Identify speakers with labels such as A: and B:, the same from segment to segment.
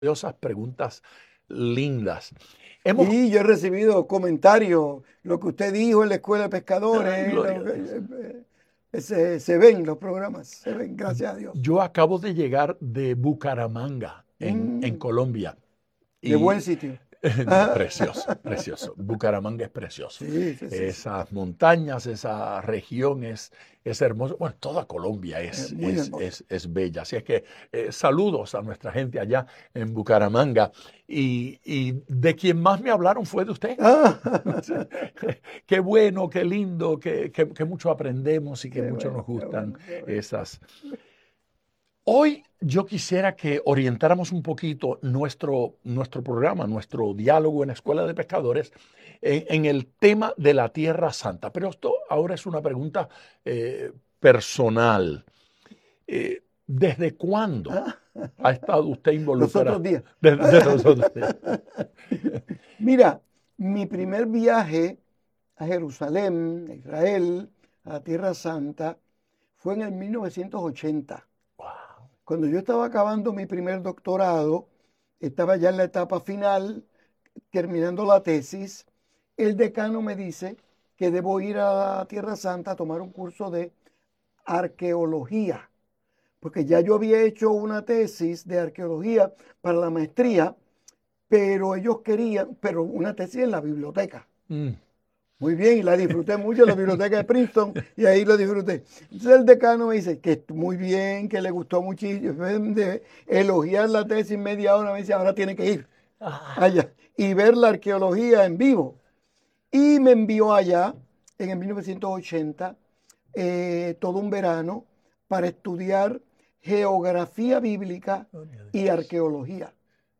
A: Esas preguntas lindas. Hemos,
B: Y yo he recibido comentarios, lo que usted dijo en la escuela de
A: ay,
B: pescadores,
A: gloria a Dios.
B: se ven los programas, se ven, gracias a Dios.
A: Yo acabo de llegar de Bucaramanga, en
B: Mm,
A: Colombia,
B: de buen
A: y
B: sitio.
A: precioso, precioso. Bucaramanga es precioso.
B: Sí, sí, sí, sí.
A: Esas montañas, esa región es hermosa. Bueno, toda Colombia
B: Muy hermoso.
A: es bella. Así es que saludos a nuestra gente allá en Bucaramanga. Y de quien más me hablaron fue de usted.
B: Ah,
A: Qué bueno, qué lindo, que mucho aprendemos y que
B: qué
A: mucho nos
B: bueno, qué
A: gustan
B: bueno, qué bueno.
A: esas. Hoy yo quisiera que orientáramos un poquito nuestro programa, nuestro diálogo en Escuela de Pescadores, en el tema de la Tierra Santa. Pero esto ahora es una pregunta personal. ¿Desde cuándo
B: Ah,
A: ha estado usted
B: los
A: involucrado?
B: otros días.
A: De nosotros.
B: Mira, mi primer viaje a Jerusalén, a Israel, a la Tierra Santa, fue en el 1980.
A: Wow.
B: Cuando yo estaba acabando mi primer doctorado, estaba ya en la etapa final, terminando la tesis, el decano me dice que debo ir a Tierra Santa a tomar un curso de arqueología, porque ya yo había hecho una tesis de arqueología para la maestría, pero ellos querían, pero una tesis en la biblioteca.
A: Mm.
B: Muy bien, y la disfruté mucho en la biblioteca de Princeton y ahí lo disfruté. Entonces el decano me dice que muy bien, que le gustó muchísimo, de elogiar la tesis media hora, me dice, ahora tiene que ir
A: Ah,
B: allá y ver la arqueología en vivo. Y me envió allá en el 1980 todo un verano para estudiar geografía bíblica
A: gloria a
B: y
A: Dios.
B: arqueología.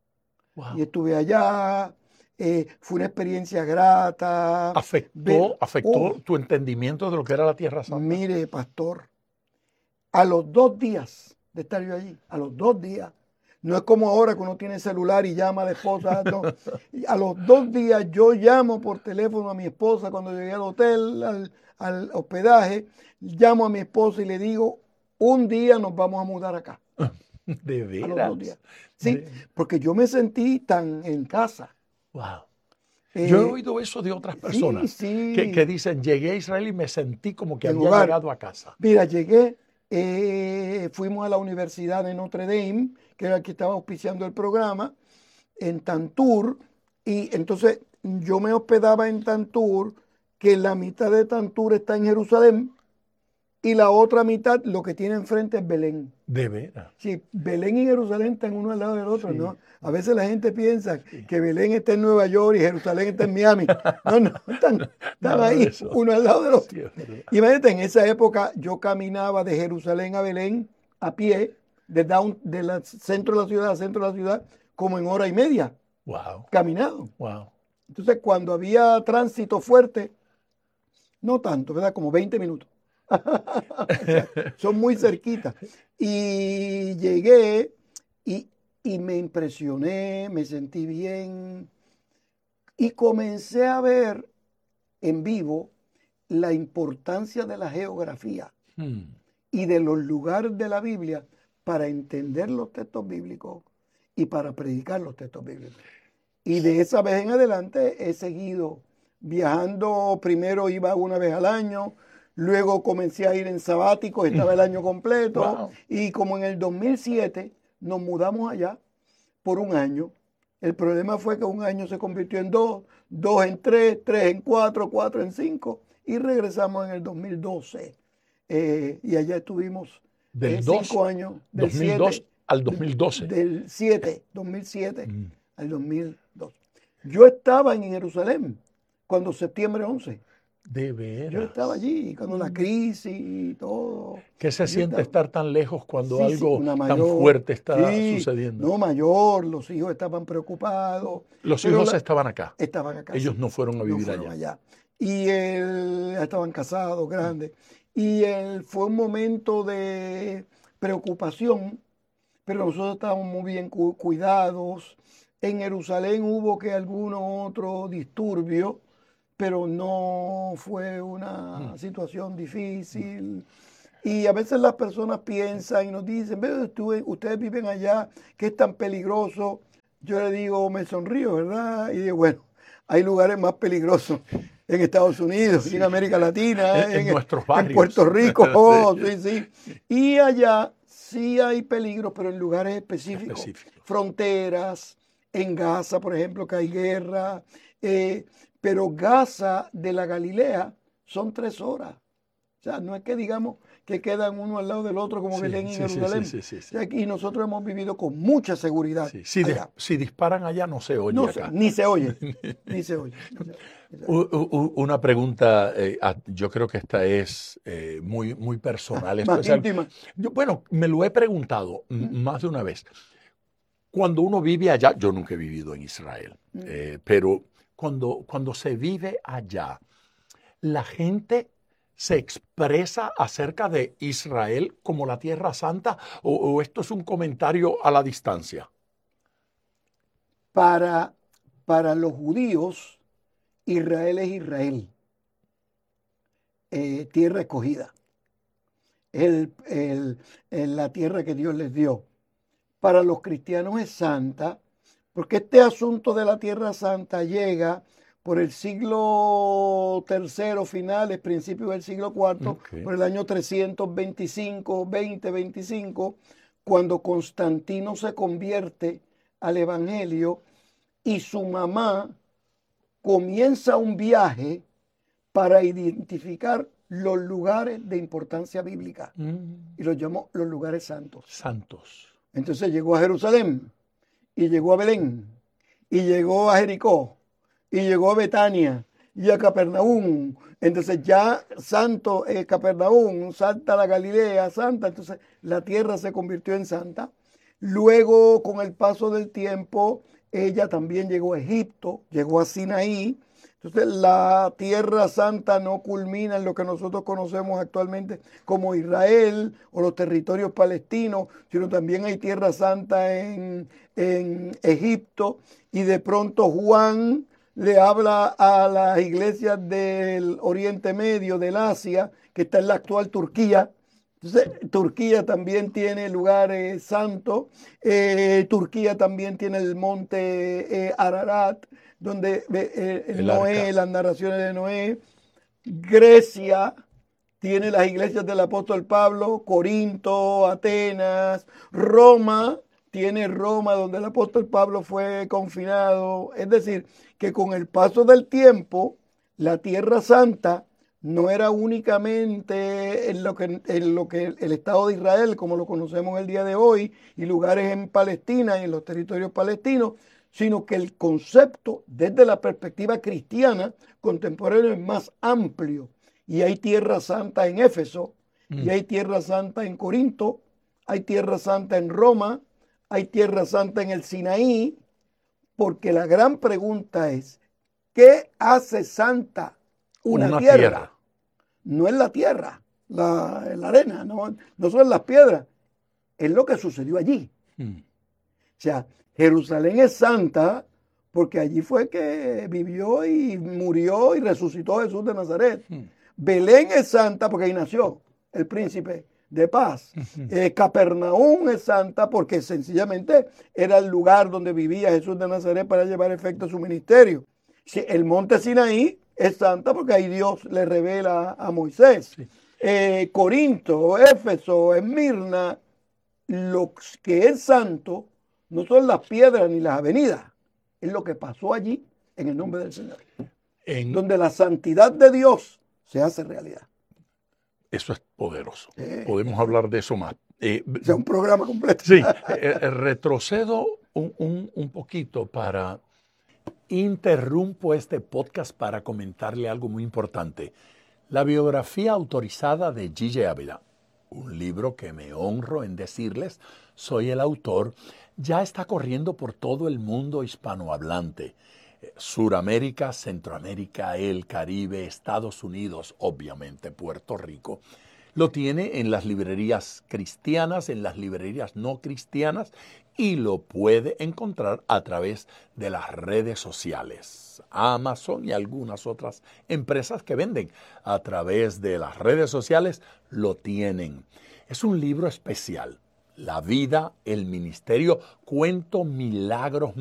B: Y
A: Wow.
B: estuve allá, fue una experiencia grata, ver,
A: ¿Afectó tu entendimiento de lo que era la Tierra Santa?
B: mire, pastor, a los 2 días de estar yo allí, a los 2 días, no es como ahora que uno tiene celular y llama a la esposa, no. A los 2 días yo llamo por teléfono a mi esposa cuando llegué al hotel, al hospedaje, llamo a mi esposa y le digo, un día nos vamos a mudar acá,
A: ¿De
B: a los 2 días.
A: veras?
B: Sí, porque yo me sentí tan en casa.
A: Wow. Yo he
B: Eh,
A: oído eso de otras
B: sí,
A: personas que
B: sí,
A: dicen, llegué a Israel y me sentí como que
B: en
A: había
B: hogar.
A: llegado a casa.
B: Mira, llegué, fuimos a la Universidad de Notre Dame, que era la que estaba auspiciando el programa, en Tantur, y entonces yo me hospedaba en Tantur, que la mitad de Tantur está en Jerusalén, y la otra mitad lo que tiene enfrente es Belén.
A: De veras.
B: Sí, Belén y Jerusalén están uno al lado del otro,
A: Sí,
B: ¿no? A veces la gente piensa
A: sí.
B: que Belén está en Nueva York y Jerusalén está en Miami. No, no, están
A: Nada de
B: ahí,
A: eso.
B: uno al lado del
A: Sí,
B: otro.
A: es verdad.
B: Imagínate, en esa época yo caminaba de Jerusalén a Belén a pie, del centro de la ciudad al centro de la ciudad, como en hora y media,
A: Wow,
B: caminado.
A: wow.
B: Entonces, cuando había tránsito fuerte, no tanto, ¿verdad? Como 20 minutos. O sea, son muy cerquitas. Y llegué y, y me impresioné, me sentí bien y comencé a ver en vivo la importancia de la geografía
A: Hmm.
B: y de los lugares de la Biblia para entender los textos bíblicos y para predicar los textos bíblicos. Y de esa vez en adelante he seguido viajando. Primero iba una vez al año, luego comencé a ir en sabático, estaba el año completo.
A: Wow.
B: Y como en el 2007 nos mudamos allá por un año. El problema fue que un año se convirtió en dos, dos en tres, tres en cuatro, cuatro en cinco. Y regresamos en el 2012. Y allá estuvimos
A: Del 2,
B: 5 años, del
A: 2002
B: 7,
A: al 2012.
B: del 7, 2007
A: Mm.
B: al 2002. Yo estaba en Jerusalén cuando septiembre 11.
A: De
B: Yo estaba
A: veras.
B: allí cuando la
A: Mm.
B: crisis y todo.
A: ¿Qué se
B: Yo
A: siente
B: estaba.
A: estar tan lejos cuando
B: Sí, sí,
A: algo
B: una
A: tan
B: mayor.
A: fuerte está
B: Sí,
A: sucediendo?
B: no mayor. Los hijos estaban preocupados,
A: Los
B: pero
A: hijos estaban acá.
B: estaban acá,
A: Ellos
B: sí.
A: no fueron a
B: No
A: vivir
B: fueron
A: allá.
B: allá. Y estaban casados, grandes. Y fue un momento de preocupación, pero nosotros estábamos muy bien cuidados. En Jerusalén hubo que alguno otro disturbio, pero no fue
A: Mm.
B: una situación
A: Mm.
B: difícil. Y a veces las personas piensan y nos dicen, ustedes viven allá, que es tan peligroso. yo le digo, me sonrío, ¿verdad? Y digo, bueno, hay lugares más peligrosos en Estados Unidos,
A: Sí.
B: en América Latina,
A: En nuestros
B: en Puerto
A: barrios.
B: Rico, oh,
A: Sí.
B: sí, sí. Y allá sí hay peligros, pero en lugares específicos,
A: Específico.
B: fronteras, en Gaza, por ejemplo, que hay guerra, pero Gaza de la Galilea son 3 horas. O sea, no es que digamos que quedan uno al lado del otro como
A: Sí,
B: Belén y
A: sí, sí, sí,
B: Jerusalén.
A: sí, sí,
B: O
A: sí.
B: sea, y nosotros hemos vivido con mucha seguridad
A: Sí.
B: allá.
A: Si disparan allá, no se oye
B: No sé,
A: acá.
B: ni se oye, ni se oye, ni se oye, ni se oye.
A: Una pregunta, yo creo que esta es muy, muy personal. Esto
B: Más
A: es algo,
B: íntima.
A: bueno, me lo he preguntado
B: Mm,
A: más de una vez. Cuando uno vive allá, yo nunca he vivido en Israel,
B: mm.
A: pero cuando se vive allá, la gente se expresa acerca de Israel como la Tierra Santa o esto es un comentario a la distancia.
B: Para, para los judíos, Israel es Israel, tierra escogida, la tierra que Dios les dio. Para los cristianos es santa, porque este asunto de la Tierra Santa llega por el siglo tercero, finales, principios del siglo cuarto,
A: Okay.
B: por el año 325, 20-25, cuando Constantino se convierte al Evangelio y su mamá comienza un viaje para identificar los lugares de importancia bíblica y los llamó los lugares santos.
A: Santos.
B: Entonces llegó a Jerusalén y llegó a Belén y llegó a Jericó y llegó a Betania y a Capernaum. Entonces ya santo Capernaum, Santa la Galilea, Santa, entonces la tierra se convirtió en santa. Luego, con el paso del tiempo, ella también llegó a Egipto, llegó a Sinaí. Entonces la tierra santa no culmina en lo que nosotros conocemos actualmente como Israel o los territorios palestinos, sino también hay tierra santa en Egipto. Y de pronto Juan le habla a las iglesias del Oriente Medio, del Asia, que está en la actual Turquía. Entonces, Turquía también tiene lugares santos. Turquía también tiene el monte Ararat, donde
A: El
B: Noé,
A: arca.
B: las narraciones de Noé. Grecia tiene las iglesias del apóstol Pablo, Corinto, Atenas, Roma, tiene Roma donde el apóstol Pablo fue confinado. Es decir, que con el paso del tiempo, la Tierra Santa no era únicamente en lo que el Estado de Israel, como lo conocemos el día de hoy, y lugares en Palestina y en los territorios palestinos, sino que el concepto desde la perspectiva cristiana contemporánea es más amplio. Y hay tierra santa en Éfeso, y
A: Mm.
B: hay tierra santa en Corinto, hay tierra santa en Roma, hay tierra santa en el Sinaí, porque la gran pregunta es, ¿qué hace santa una
A: Una tierra.
B: tierra? No es la tierra, la arena, no son las piedras, es lo que sucedió allí.
A: Mm.
B: O sea, Jerusalén es santa porque allí fue que vivió y murió y resucitó Jesús de Nazaret.
A: Mm.
B: Belén es santa porque ahí nació el príncipe de paz. Capernaum es santa porque sencillamente era el lugar donde vivía Jesús de Nazaret para llevar efecto su ministerio. El monte Sinaí es santa porque ahí Dios le revela a Moisés.
A: Sí.
B: Corinto, Éfeso, Esmirna, lo que es santo no son las piedras ni las avenidas, es lo que pasó allí en el nombre del Señor,
A: En,
B: donde la santidad de Dios se hace realidad.
A: Eso es poderoso. Podemos hablar de eso más.
B: O sea, un programa completo.
A: Sí, retrocedo un poquito para... Interrumpo este podcast para comentarle algo muy importante. La biografía autorizada de Gigi Ávila, un libro que me honro en decirles, soy el autor, ya está corriendo por todo el mundo hispanohablante. Suramérica, Centroamérica, el Caribe, Estados Unidos, obviamente Puerto Rico. Lo tiene en las librerías cristianas, en las librerías no cristianas y lo puede encontrar a través de las redes sociales. Amazon y algunas otras empresas que venden a través de las redes sociales lo tienen. Es un libro especial. La vida, el ministerio, cuento milagros